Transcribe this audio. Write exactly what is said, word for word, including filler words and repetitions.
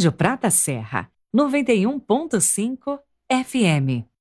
Rádio Prata Serra, noventa e um ponto cinco F M.